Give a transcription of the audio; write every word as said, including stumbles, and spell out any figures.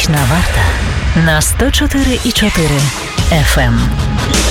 Музична варта на сто чотири і чотири еф ем.